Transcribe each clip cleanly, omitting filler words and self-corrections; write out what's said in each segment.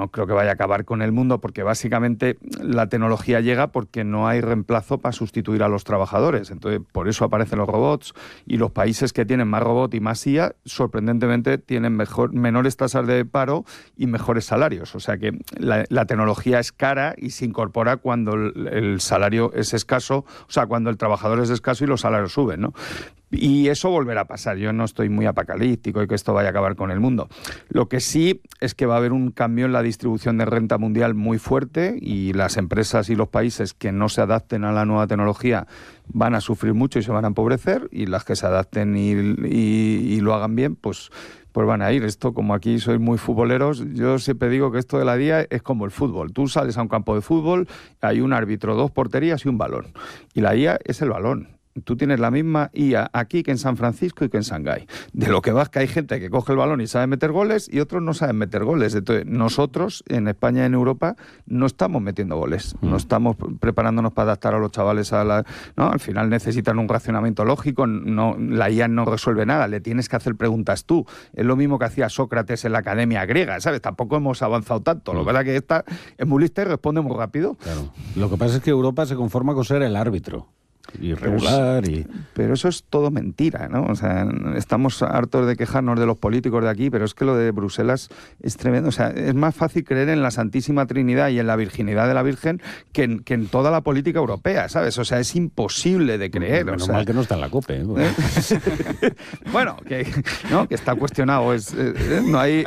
no creo que vaya a acabar con el mundo, porque básicamente la tecnología llega porque no hay reemplazo para sustituir a los trabajadores. Entonces, por eso aparecen los robots, y los países que tienen más robot y más IA, sorprendentemente, tienen menores tasas de paro y mejores salarios. O sea que la tecnología es cara y se incorpora cuando el salario es escaso, o sea, cuando el trabajador es escaso y los salarios suben, ¿no? Y eso volverá a pasar. Yo no estoy muy apocalíptico y que esto vaya a acabar con el mundo. Lo que sí es que va a haber un cambio en la distribución de renta mundial muy fuerte, y las empresas y los países que no se adapten a la nueva tecnología van a sufrir mucho y se van a empobrecer, y las que se adapten y lo hagan bien, pues van a ir. Esto, como aquí sois muy futboleros, yo siempre digo que esto de la IA es como el fútbol. Tú sales a un campo de fútbol, hay un árbitro, 2 porterías y un balón. Y la IA es el balón. Tú tienes la misma IA aquí que en San Francisco y que en Shanghái. De lo que vas, que hay gente que coge el balón y sabe meter goles y otros no saben meter goles. Entonces, nosotros en España y en Europa no estamos metiendo goles. No estamos preparándonos para adaptar a los chavales a la... ¿no? Al final necesitan un racionamiento lógico. No, la IA no resuelve nada. Le tienes que hacer preguntas tú. Es lo mismo que hacía Sócrates en la academia griega, ¿sabes? Tampoco hemos avanzado tanto. Lo que pasa es que esta es muy lista y responde muy rápido. Claro. Lo que pasa es que Europa se conforma con ser el árbitro. Irregular pero eso es todo mentira, ¿no? O sea, estamos hartos de quejarnos de los políticos de aquí, pero es que lo de Bruselas es tremendo. O sea, es más fácil creer en la Santísima Trinidad y en la virginidad de la Virgen que en toda la política europea, ¿sabes? O sea, es imposible de creer. Menos mal que no está en la COPE, ¿eh? Bueno, que está cuestionado. No hay,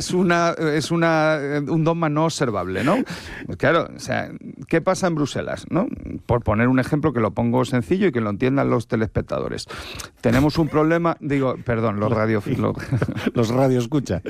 un dogma no observable, ¿no? Pues claro, o sea, ¿qué pasa en Bruselas, no? Por poner un ejemplo que lo pongo sencillo y que lo entiendan los telespectadores. Tenemos un problema, los radioescucha.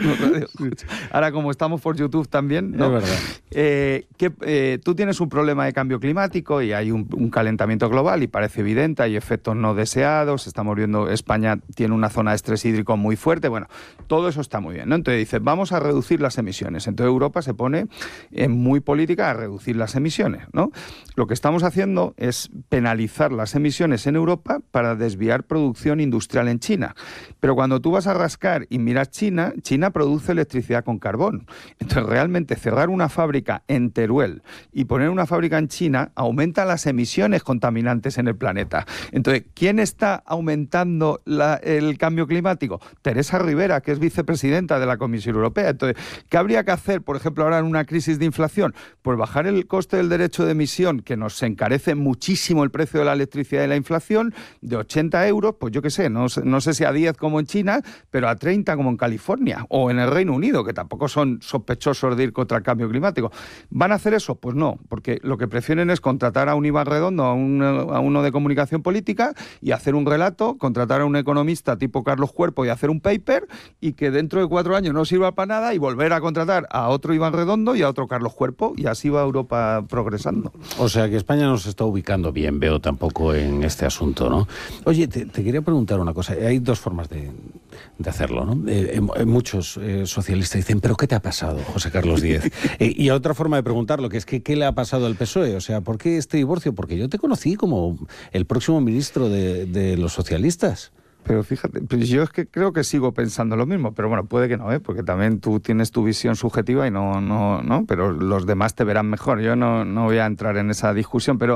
Ahora, como estamos por YouTube también, ¿no? Es verdad. Tú tienes un problema de cambio climático y hay un calentamiento global y parece evidente, hay efectos no deseados, estamos viendo, España tiene una zona de estrés hídrico muy fuerte, bueno, todo eso está muy bien, ¿no? Entonces dice, vamos a reducir las emisiones. Entonces Europa se pone muy política a reducir las emisiones, ¿no? Lo que estamos haciendo es penalizar las emisiones en Europa para desviar producción industrial en China. Pero cuando tú vas a rascar y miras China produce electricidad con carbón. Entonces, realmente cerrar una fábrica en Teruel y poner una fábrica en China aumenta las emisiones contaminantes en el planeta. Entonces, ¿quién está aumentando el cambio climático? Teresa Rivera, que es vicepresidenta de la Comisión Europea. Entonces, ¿qué habría que hacer, por ejemplo, ahora en una crisis de inflación? Pues bajar el coste del derecho de emisión, que nos encarece muchísimo el precio de la electricidad y la inflación, de 80 euros, pues yo qué sé, no sé si a 10 como en China, pero a 30 como en California o en el Reino Unido, que tampoco son sospechosos de ir contra el cambio climático. ¿Van a hacer eso? Pues no, porque lo que prefieren es contratar a un Iván Redondo, a uno de comunicación política, y hacer un relato, contratar a un economista tipo Carlos Cuerpo y hacer un paper, y que dentro de 4 años no sirva para nada, y volver a contratar a otro Iván Redondo y a otro Carlos Cuerpo, y así va Europa progresando. O sea que España no se está ubicando bien, veo tampoco en este asunto, ¿no? Oye, te quería preguntar una cosa. Hay 2 formas de hacerlo, ¿no? Muchos socialistas dicen, ¿pero qué te ha pasado, José Carlos Díez? Y otra forma de preguntarlo, que es que ¿qué le ha pasado al PSOE? O sea, ¿por qué este divorcio? Porque yo te conocí como el próximo ministro de los socialistas. Pero fíjate, pues yo es que creo que sigo pensando lo mismo, pero bueno, puede que no, porque también tú tienes tu visión subjetiva y no, pero los demás te verán mejor. Yo no voy a entrar en esa discusión, pero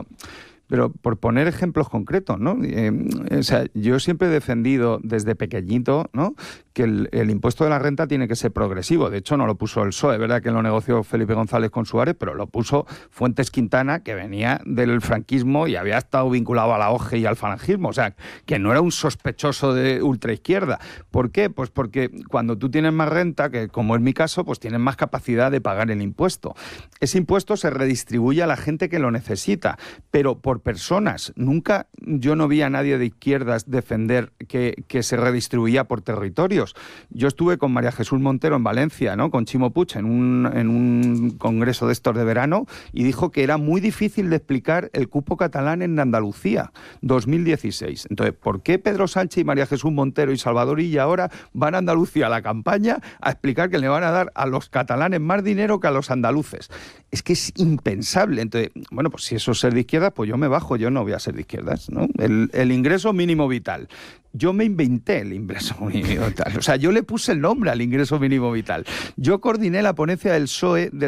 por poner ejemplos concretos, ¿no? O sea, yo siempre he defendido desde pequeñito, ¿no?, que el impuesto de la renta tiene que ser progresivo. De hecho, no lo puso el PSOE, ¿verdad?, que lo negoció Felipe González con Suárez, pero lo puso Fuentes Quintana, que venía del franquismo y había estado vinculado a la OGE y al falangismo. O sea, que no era un sospechoso de ultraizquierda. ¿Por qué? Pues porque cuando tú tienes más renta, que como es mi caso, pues tienes más capacidad de pagar el impuesto. Ese impuesto se redistribuye a la gente que lo necesita, pero por personas. Nunca yo no vi a nadie de izquierdas defender que se redistribuía por territorios. Yo estuve con María Jesús Montero en Valencia, ¿no?, con Chimo Puig en un congreso de estos de verano, y dijo que era muy difícil de explicar el cupo catalán en Andalucía, 2016. Entonces, ¿por qué Pedro Sánchez y María Jesús Montero y Salvador Illa ahora van a Andalucía a la campaña a explicar que le van a dar a los catalanes más dinero que a los andaluces? Es que es impensable. Entonces, bueno, pues si eso es ser de izquierdas, pues yo me bajo, yo no voy a ser de izquierdas, ¿no? El ingreso mínimo vital. Yo me inventé el ingreso mínimo vital. O sea, yo le puse el nombre al ingreso mínimo vital. Yo coordiné la ponencia del PSOE